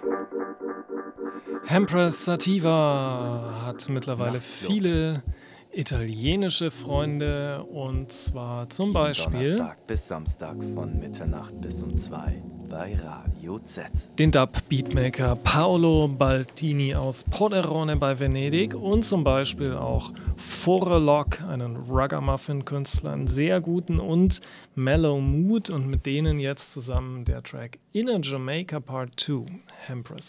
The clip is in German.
Empress Sativa hat mittlerweile Nachtflug. viele italienische Freunde und zwar zum Jeden Beispiel Donnerstag bis Samstag von Mitternacht bis um 2 bei Radio Z. den Dub-Beatmaker Paolo Baldini aus Pordenone bei Venedig und zum Beispiel auch Forelok, einen Ragamuffin-Künstler, einen sehr guten und Mellow Mood und mit denen jetzt zusammen der Track Inner Jamaica Part 2, Empress